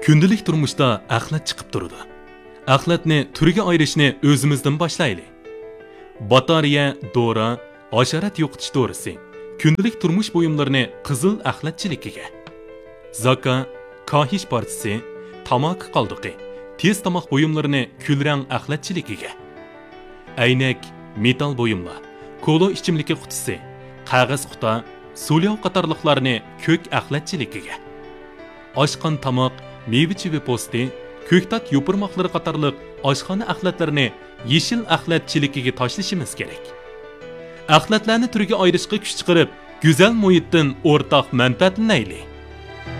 Kundalik turmushda axlat chiqib turadi. Axlatni turiga ayirishni o'zimizdan boshlaylik. Batareya, dora, hasharat yo'qotish dorisi kundalik turmush buyumlarini qizil axlatchiligiga, zaka, kahish partisi, tamaki qoldiqi, tez tomoq buyumlarini kulrang axlatchiligiga, aynak, metal buyumlar, kola ichimligi qutisi, qog'oz quta, so'lyav qatorliqlarni ko'k axlatchiligiga, oshqon tomoq, meva-cheva po'sti, ko'ktat yopirmoqlari qatorliq oshxona axlatlarini yeshil axlatchiligiga tashlashimiz kerak. Axlatlarni turiga ayirishga kuch chiqarib, go'zal muhitdan o'rtaq manfaatlanaylik.